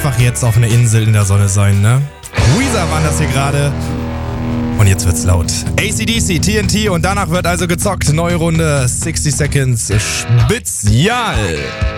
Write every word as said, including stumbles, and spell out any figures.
einfach jetzt auf einer Insel in der Sonne sein, ne? Weezer waren das hier gerade. Und jetzt wird's laut. A C D C, T N T und danach wird also gezockt. Neue Runde, sixty Seconds Spezial.